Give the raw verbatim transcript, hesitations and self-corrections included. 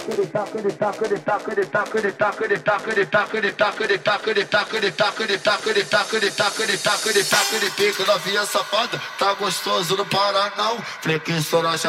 Novinha safada, tá gostoso, não para não. Flequinho,